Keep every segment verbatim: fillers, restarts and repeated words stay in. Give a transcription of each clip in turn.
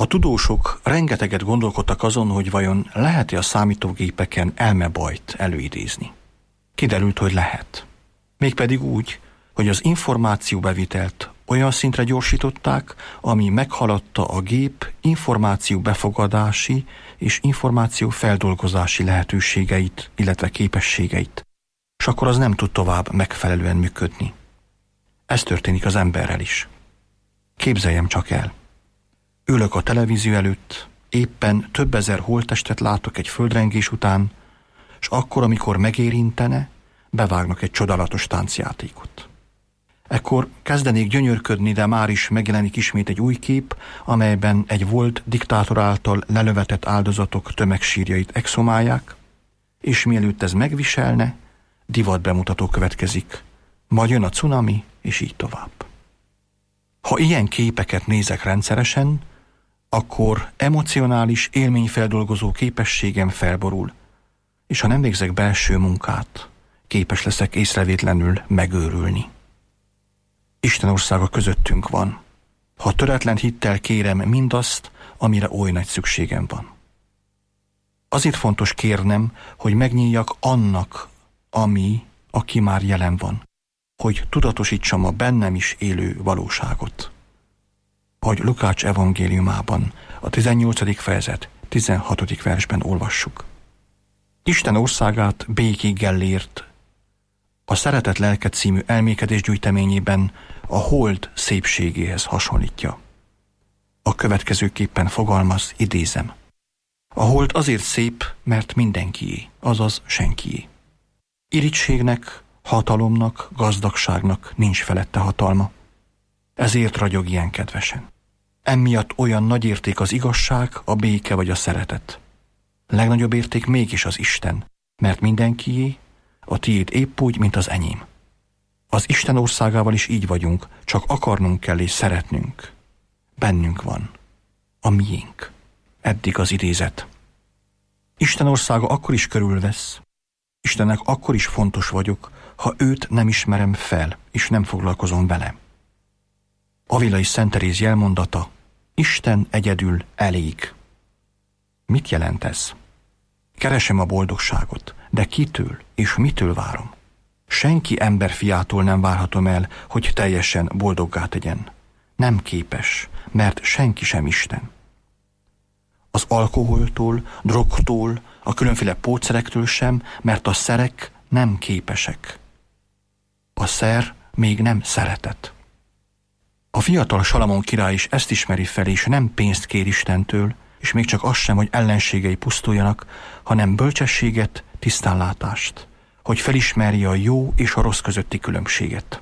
A tudósok rengeteget gondolkodtak azon, hogy vajon lehet-e a számítógépeken elmebajt előidézni. Kiderült, hogy lehet. Mégpedig úgy, hogy az információbevitelt olyan szintre gyorsították, ami meghaladta a gép információ befogadási és információ feldolgozási lehetőségeit, illetve képességeit, és akkor az nem tud tovább megfelelően működni. Ez történik az emberrel is. Képzeljem csak el. Ülök a televízió előtt, éppen több ezer holttestet látok egy földrengés után, és akkor, amikor megérintene, bevágnak egy csodálatos táncjátékot. Ekkor kezdenék gyönyörködni, de már is megjelenik ismét egy új kép, amelyben egy volt diktátor által lelövetett áldozatok tömegsírjait exhumálják, és mielőtt ez megviselne, divatbemutató következik. Majd jön a cunami, és így tovább. Ha ilyen képeket nézek rendszeresen, akkor emocionális élményfeldolgozó képességem felborul, és ha nem végzek belső munkát, képes leszek észrevétlenül megőrülni. Isten országa közöttünk van. Ha töretlen hittel kérem mindazt, amire oly nagy szükségem van. Azért fontos kérnem, hogy megnyíljak annak, ami, aki már jelen van, hogy tudatosítsam a bennem is élő valóságot. Ahogy Lukács evangéliumában, a tizennyolcadik fejezet tizenhatodik versben olvassuk. Isten országát békig Gellért a Szeretet lelke című elmékedésgyűjteményében a hold szépségéhez hasonlítja. A következőképpen fogalmaz, idézem. A hold azért szép, mert mindenkié, azaz senkié. Irítségnek, hatalomnak, gazdagságnak nincs felette hatalma. Ezért ragyog ilyen kedvesen. Emiatt olyan nagy érték az igazság, a béke vagy a szeretet. Legnagyobb érték mégis az Isten, mert mindenkié, a tiéd épp úgy, mint az enyém. Az Isten országával is így vagyunk, csak akarnunk kell és szeretnünk. Bennünk van. A miénk. Eddig az idézet. Isten országa akkor is körülvesz. Istennek akkor is fontos vagyok, ha őt nem ismerem fel, és nem foglalkozom vele. Avilai Szent Teréz jelmondata, Isten egyedül elég. Mit jelent ez? Keresem a boldogságot, de kitől és mitől várom? Senki emberfiától nem várhatom el, hogy teljesen boldoggá tegyen. Nem képes, mert senki sem Isten. Az alkoholtól, drogtól, a különféle pótszerektől sem, mert a szerek nem képesek. A szer még nem szeretet. A fiatal Salamon király is ezt ismeri fel, és nem pénzt kér Istentől, és még csak az sem, hogy ellenségei pusztuljanak, hanem bölcsességet, tisztánlátást, hogy felismerje a jó és a rossz közötti különbséget.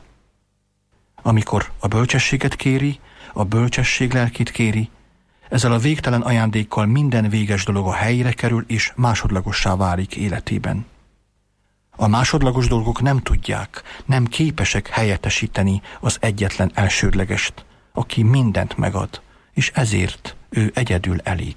Amikor a bölcsességet kéri, a bölcsesség lelkét kéri, ezzel a végtelen ajándékkal minden véges dolog a helyére kerül és másodlagossá válik életében. A másodlagos dolgok nem tudják, nem képesek helyettesíteni az egyetlen elsődlegest, aki mindent megad, és ezért ő egyedül elég.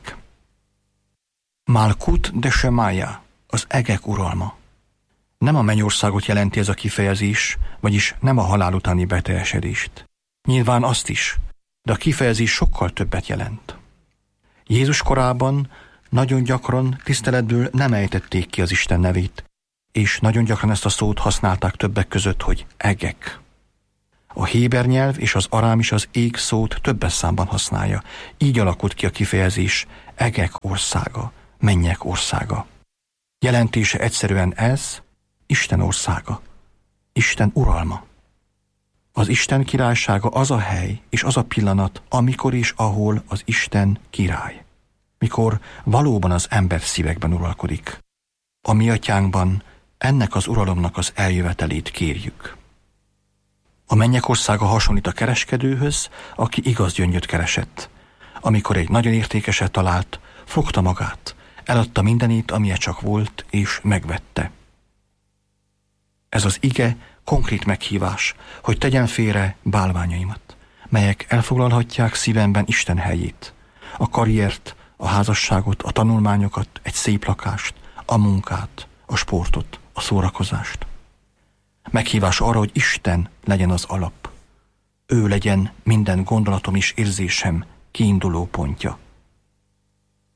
Malkut de Shemaya, az egek uralma. Nem a mennyországot jelenti ez a kifejezés, vagyis nem a halál utáni beteljesedést. Nyilván azt is, de a kifejezés sokkal többet jelent. Jézus korában nagyon gyakran tiszteletből nem ejtették ki az Isten nevét, és nagyon gyakran ezt a szót használták többek között, hogy egek. A héber nyelv és az arám is az ég szót többes számban használja. Így alakult ki a kifejezés egek országa, mennyek országa. Jelentése egyszerűen ez, Isten országa, Isten uralma. Az Isten királysága az a hely és az a pillanat, amikor és ahol az Isten király. Mikor valóban az ember szívekben uralkodik. A mi atyánkban ennek az uralomnak az eljövetelét kérjük. A mennyek országa hasonlít a kereskedőhöz, aki igaz gyöngyöt keresett. Amikor egy nagyon értékeset talált, fogta magát, eladta mindenét, amilyen csak volt, és megvette. Ez az ige konkrét meghívás, hogy tegyen félre bálványaimat, melyek elfoglalhatják szívemben Isten helyét, a karriert, a házasságot, a tanulmányokat, egy szép lakást, a munkát, a sportot, a szórakozást. Meghívás arra, hogy Isten legyen az alap. Ő legyen minden gondolatom és érzésem kiinduló pontja.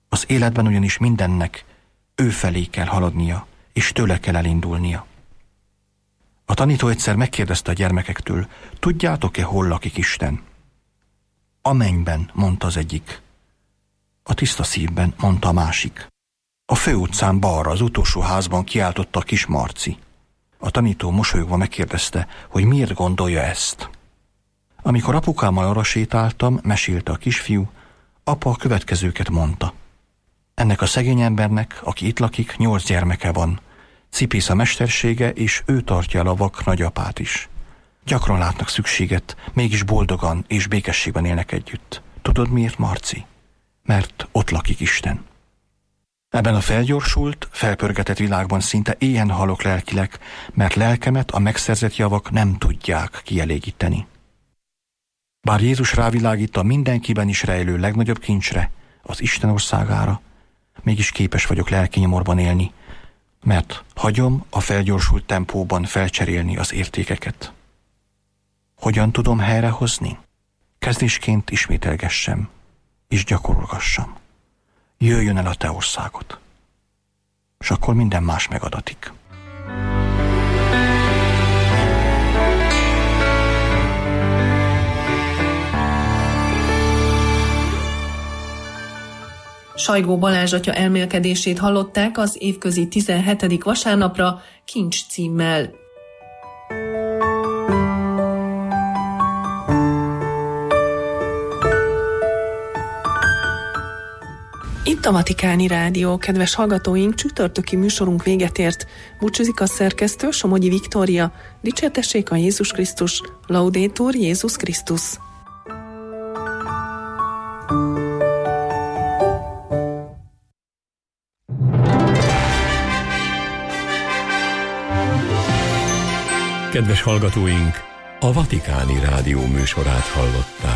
Az életben ugyanis mindennek ő felé kell haladnia, és tőle kell elindulnia. A tanító egyszer megkérdezte a gyermekektől, tudjátok-e, hol lakik Isten? A mennyben, mondta az egyik. A tiszta szívben, mondta a másik. A főutcán balra, az utolsó házban kiáltotta a kis Marci. A tanító mosolyogva megkérdezte, hogy miért gondolja ezt. Amikor apukámmal arra sétáltam, mesélte a kisfiú, apa a következőket mondta. Ennek a szegény embernek, aki itt lakik, nyolc gyermeke van. Cipész a mestersége, és ő tartja el a vak nagyapát is. Gyakran látnak szükséget, mégis boldogan és békességben élnek együtt. Tudod miért, Marci? Mert ott lakik Isten. Ebben a felgyorsult, felpörgetett világban szinte éhen halok lelkileg, mert lelkemet a megszerzett javak nem tudják kielégíteni. Bár Jézus rávilágít a mindenkiben is rejlő legnagyobb kincsre, az Isten országára, mégis képes vagyok lelki nyomorban élni, mert hagyom a felgyorsult tempóban felcserélni az értékeket. Hogyan tudom helyrehozni? Kezdésként ismételgessem, és gyakorolgassam. Jöjjön el a te országod, és akkor minden más megadatik. Sajgó Balázs atya elmélkedését hallották az évközi tizenhetedik vasárnapra Kincs címmel. Itt a Vatikáni Rádió, kedves hallgatóink, csütörtöki műsorunk véget ért. Búcsúzik a szerkesztő, Somogyi Viktória. Dicsértessék a Jézus Krisztus, Laudetur Jézus Krisztus. Kedves hallgatóink, a Vatikáni Rádió műsorát hallották.